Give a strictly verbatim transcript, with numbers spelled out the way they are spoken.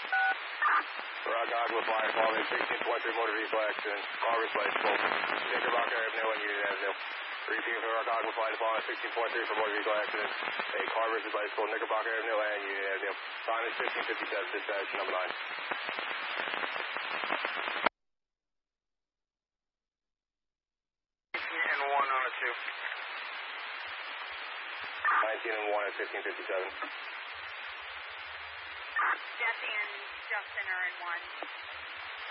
Rock Aqua Flight involving sixteen point three motor vehicle accident. Carver's bicycle. Knickerbocker Avenue and Union Avenue. Repeat for Rock Aqua Flight involving sixteen point three for motor vehicle accident. A Carver's bicycle, Knickerbocker Avenue and Union Avenue. Time is fifteen fifty-seven, dispatch number nine. nineteen and one on a two. nineteen and one at fifteen fifty-seven. Jesse and Justin are in one.